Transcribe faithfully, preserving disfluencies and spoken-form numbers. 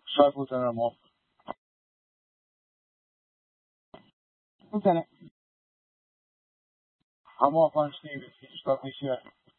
Strike Lieutenant, I'm off. Lieutenant. I'm off on Steve. If you struck me, shit.